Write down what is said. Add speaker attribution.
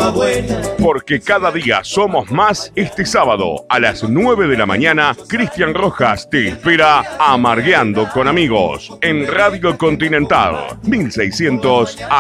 Speaker 1: buena.
Speaker 2: Porque cada día somos más. Este sábado a las 9 de la mañana, Cristian Rojas te espera Amargueando con Amigos en Radio Continental 1600